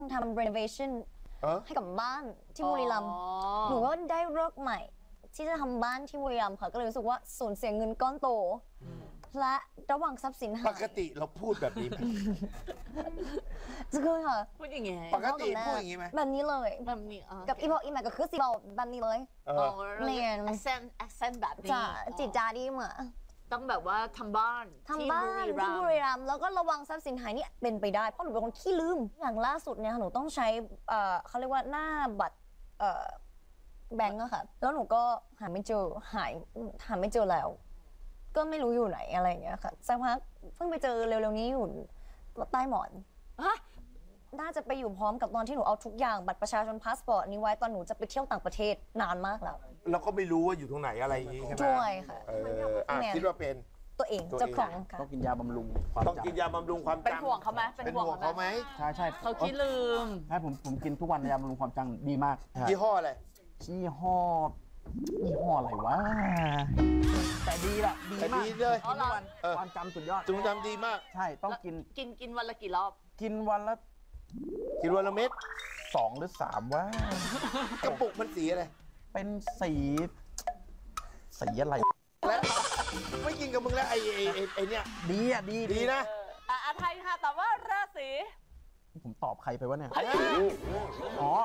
ทำ renovation ให้กับบ้านที่บุรีรัมย์หนูก็ได้เลิกใหม่ที่จะทำบ้านที่บุรีรัมย์ค่ะก็เลยรู้สึกว่าสูญเสียเงินก้อนโตและระหว่างทรัพย์สินหายปกติเราพูดแบบนี้ไหมจะเคยค่ะพูดอย่างไงปกติพูดอย่างนี้ไหมแบบนี้เลยแบบนี้กับอีพออีแม่ก็คือสิบอกแบบนี้เลยเรียน accent แบบนี้จะจิตจาดีเหมือนต้องแบบว่าทำบ้านที่บุรีรัมย์แล้วก็ระวังทรัพย์สินหายนี่เป็นไปได้เพราะหนูเป็นคนขี้ลืมอย่างล่าสุดเนี่ยหนูต้องใช้เขาเรียกว่าหน้าบัตรแบงก์อะค่ะแล้วหนูก็หาไม่เจอหาไม่เจอแล้ว ก็ไม่รู้อยู่ไหนอะไรอย่างเงี้ยค่ะสักพักเพิ่งไปเจอเร็วๆนี้อยู่ใต้หมอนน่าจะไปอยู่พร้อมกับตอนที่หนูเอาทุกอย่างบัตรประชาชนพาสปอร์ตนี้ไว้ตอนหนูจะไปเที่ยวต่างประเทศนานมากแล้วเราก็ไม่รู้ว่าอยู่ตรงไหนอะไรอย่างงี้ใช่ไหมด้วยค่ะคิดว่าเป็นตัวเองเจ้าของค่ะต้องกินยาบำรุงความต้องจำกินยาบำรุงความจำเป็นห่วงเขาไหมเป็นห่วงเขาไหมใช่ใช่เขาขี้ลืมใช่ผมกินทุกวันยาบำรุงความจำดีมากยี่ห้ออะไรยี่ห้ออะไรวะแต่ดีละดีแต่มากดีเลยกินทุกวันความจำสุดยอดจงจำดีมากใช่ต้องกินกินวันละกี่รอบกินวันละกินวันละเม็ด 2 หรือ 3ว่ากระปุกมันสีอะไรเป็นสีอะไรและไม่กินกับมึงแล้วไอ้เนี่ยดีอ่ะดีนะไทยค่ะแต่ว่าราศีผมตอบใครไปวะเนี่ยอ๋อ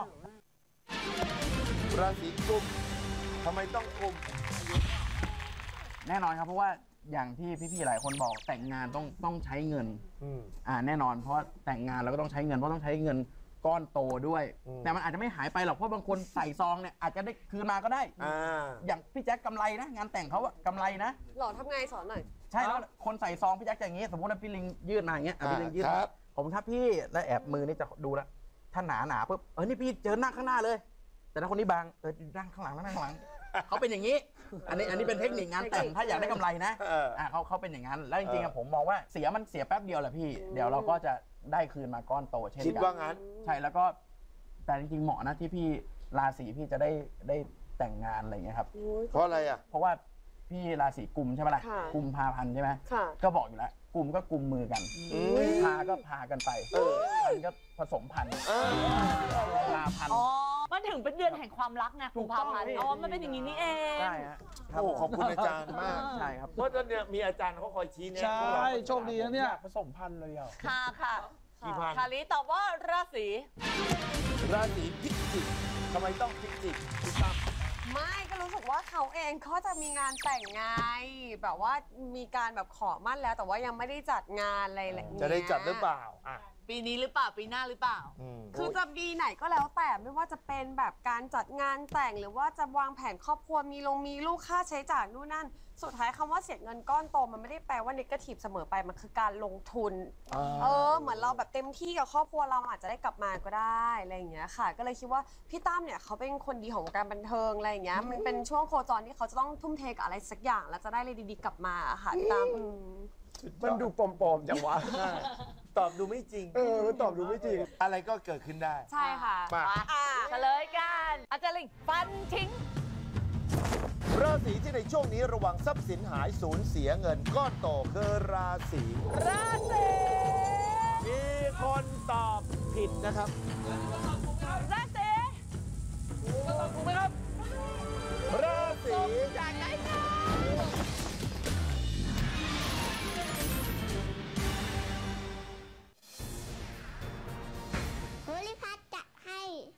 ราศีกุมทำไมต้องกุมแน่นอนครับเพราะว่าอย่างที่พี่ๆหลายคนบอกแต่งงานต้องใช้เงินแน่นอนเพราะว่าแต่งงานเราก็ต้องใช้เงินเพราะต้องใช้เงินก้อนโตด้วย แต่มันอาจจะไม่หายไปหรอกเพราะบางคนใส่ซองเนี่ยอาจจะได้คืนมาก็ได้อย่างพี่แจ็คกำไรนะงานแต่งเขาอะกำไรนะหล่อทำไงสอนหน่อยใช่แล้วคนใส่ซองพี่แจ็คจะอย่างงี้สมมติว่าพี่ลิงยื่นมาอย่างเงี้ยพี่ลิงยื่นครับผมครับพี่แล้วแอบมือนี่จะดูแล้วถ้าหนาปุ๊บนี่พี่เจอหน้าข้างหน้าเลย แต่ถ้าคนนี้บางนั่งข้างหลังนั่งข้างหลังเขาเป็นอย่างนี้อันนี้เป็นเทคนิคงานแต่งถ้าอยากได้กำไรนะเขาเป็นอย่างนั้นแล้วจริงๆผมมองว่าเสียแป๊บเดียวแหละพี่เดี๋ยวเราก็จะได้คืนมาก้อนโตเช่นกันคิดว่างั้นใช่แล้วก็แต่จริงๆเหมาะนะที่พี่ราศีพี่จะได้แต่งงานอะไรอย่างเงี้ยครับเพราะอะไรอ่ะเพราะว่าพี่ราศีกุมใช่ไหมล่ะค่ะกุมภาพันธ์ใช่ไหมค่ะก็บอกอยู่แล้วกุมก็กุมมือกันพาก็พากันไปพันก็ผสมพันธุ์ลาพันธุ์อ๋อมันถึงเป็นเดือนแห่งความรักไงถูกุมกต้ภาองพันธ์พี่อ๋อมันเป็นอย่างนี้นี่เองใช่ฮะโอ้ขอบคุณอาจารย์มากใช่ครับเพราะตอนเนี้ยมีอาจารย์เขาคอยชี้แนะใช่โชคดีนะเนี่ยผสมพันธุ์เลยอ่ะค่ะกี่พันคาริตอบว่าราศีราศีพิจิกทำไมต้องพิจิกพี่ตั้มไม่ก็รู้สึกว่าเขาเองเขาจะมีงานแต่งไงแบบว่ามีการแบบขอมั่นแล้ว แต่ว่ายังไม่ได้จัดงานอะไรแบบนี้จะได้จัดหรือเปล่าอ่ะปีนี้หรือเปล่าปีหน้าหรือเปล่าคือจะปีไหนก็แล้วแต่ไม่ว่าจะเป็นแบบการจัดงานแต่งหรือว่าจะวางแผนครอบครัวมีลูกค่าใช้จ่ายนู่นนั่นสุดท้ายคำว่าเสียเงินก้อนโตมันไม่ได้แปลว่าเนกาทีฟเสมอไปมันคือการลงทุนเหมือนเราแบบเต็มที่กับครอบครัวเราอาจจะได้กลับมาก็ได้อะไรอย่างเงี้ยค่ะ ก็เลยคิดว่าพี่ตั้มเนี่ยเขาเป็นคนดีของวงการบันเทิงอะไรอย่างเงี้ยมันเป็นช่วงโคจรที่เขาจะต้องทุ่มเทกับอะไรสักอย่างแล้วจะได้อะไรดีๆกลับมาค่ะพี่ตั้มมันดูปลอมๆจังวะตอบดูไม่จริงมันตอบดูไม่จริงอะไรก็เกิดขึ้นได้ใช่ค่ะมาเฉลยกันอาจารย์ลิงฟันทิ้งราศีที่ในช่วงนี้ระวังทรัพย์สินหายสูญเสียเงินก้อนโตคือราศีราศีมีคนตอบผิดนะครับราศีถูกไหมครับ ราศีจากไหนคะภูริพัฒน์จัดให้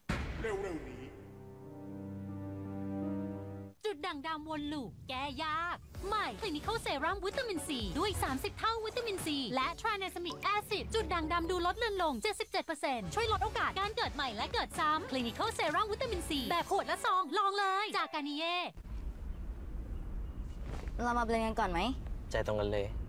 จุดด่างดำวนลูปแก้ยาก ใหม่ Clinical Serum วิตามินซีด้วย 30 เท่าวิตามินซีและ Tranexamic Acid จุดด่างดำดูลดเลือนลง 77% ช่วยลดโอกาสการเกิดใหม่และเกิดซ้ำ Clinical Serum วิตามินซีแบบขวดและซอง ลองเลย จากกานิเย่เรามาเบลนกันก่อนไหมใจตรงกันเลย